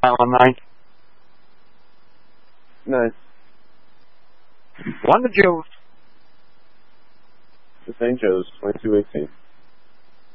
Alumni. Nice. Won the Joes. The St. Joe's, 22-18.